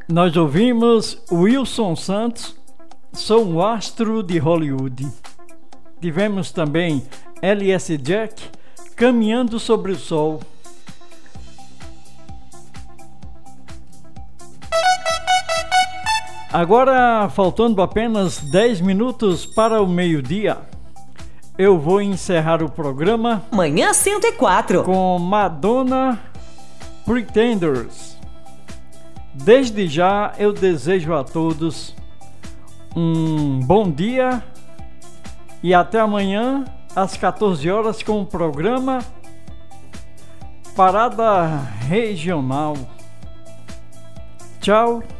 Nós ouvimos Wilson Santos, Sou um Astro de Hollywood. Tivemos também L.S. Jack, Caminhando sobre o Sol. Agora, faltando apenas 10 minutos para o meio-dia, eu vou encerrar o programa Manhã 104 com Madonna, Pretenders. Desde já eu desejo a todos um bom dia e até amanhã às 14 horas com o programa Parada Regional. Tchau.